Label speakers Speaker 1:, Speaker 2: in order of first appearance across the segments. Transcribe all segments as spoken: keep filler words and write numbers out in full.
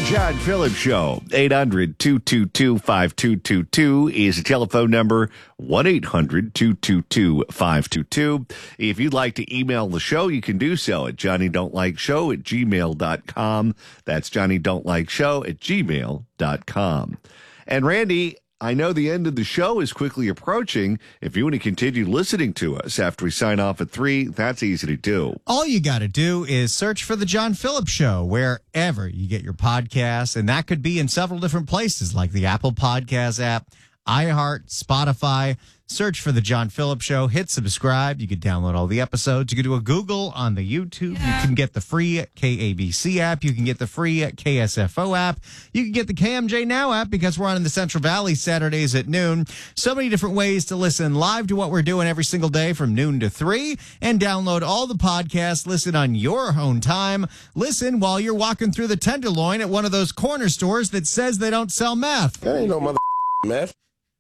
Speaker 1: John Phillips Show. eight hundred, two two two, five two two two is the telephone number. one eight hundred, two two two, five two two. If you'd like to email the show, you can do so at johnny don't like show at gmail dot com. That's johnny don't like show at gmail dot com. And Randy, I know the end of the show is quickly approaching. If you want to continue listening to us after we sign off at three, that's easy to do.
Speaker 2: All you got to do is search for The John Phillips Show wherever you get your podcasts, and that could be in several different places like the Apple Podcast app, iHeart, Spotify. Search for The John Phillips Show. Hit subscribe. You can download all the episodes. You can do a Google on the YouTube. You can get the free K A B C app. You can get the free K S F O app. You can get the K M J Now app because we're on in the Central Valley Saturdays at noon. So many different ways to listen live to what we're doing every single day from noon to three, and download all the podcasts. Listen on your own time. Listen while you're walking through the Tenderloin at one of those corner stores that says they don't sell meth.
Speaker 3: That ain't no mother meth.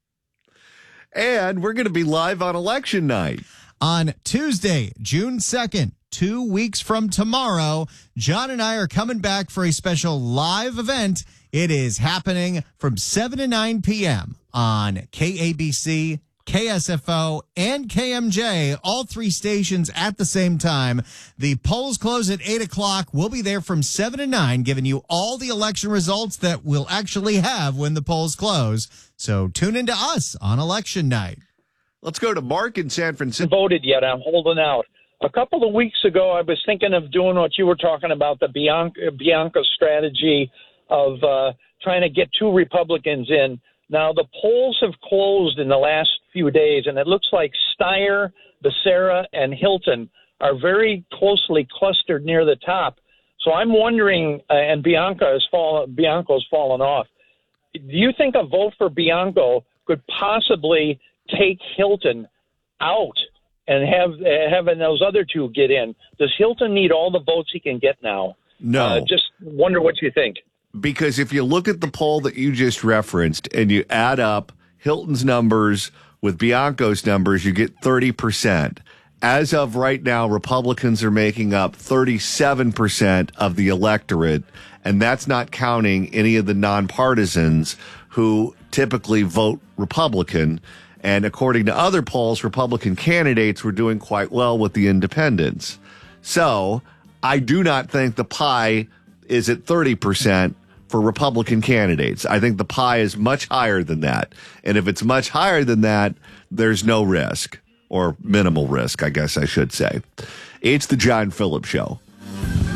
Speaker 1: And we're going to be live on election night.
Speaker 2: On Tuesday, June second, two weeks from tomorrow, John and I are coming back for a special live event. It is happening from seven to nine p.m. on K A B C, K S F O, and K M J, all three stations at the same time. The polls close at eight o'clock. We'll be there from seven to nine, giving you all the election results that we'll actually have when the polls close. So tune into us on election night.
Speaker 1: Let's go to Mark in San Francisco.
Speaker 4: Voted yet. I'm holding out. A couple of weeks ago, I was thinking of doing what you were talking about, the Bianca, Bianca strategy of uh, trying to get two Republicans in. Now, the polls have closed in the last few days, and it looks like Steyer, Becerra, and Hilton are very closely clustered near the top. So I'm wondering, uh, and Bianca has fallen, Bianco's fallen off. Do you think a vote for Bianco could possibly take Hilton out and have uh, having those other two get in? Does Hilton need all the votes he can get now?
Speaker 1: No.
Speaker 4: Uh, just wonder what you think.
Speaker 1: Because if you look at the poll that you just referenced and you add up Hilton's numbers with Bianco's numbers, you get thirty percent. As of right now, Republicans are making up thirty-seven percent of the electorate, and that's not counting any of the nonpartisans who typically vote Republican. And according to other polls, Republican candidates were doing quite well with the independents. So I do not think the pie is at thirty percent for Republican candidates. I think the pie is much higher than that. And if it's much higher than that, there's no risk, or minimal risk, I guess I should say. It's the John Phillips Show.